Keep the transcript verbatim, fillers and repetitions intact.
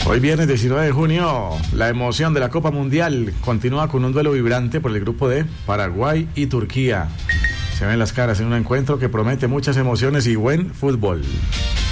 Hoy viernes diecinueve de junio, la emoción de la Copa Mundial continúa con un duelo vibrante por el grupo de Paraguay y Turquía. Se ven las caras en un encuentro que promete muchas emociones y buen fútbol.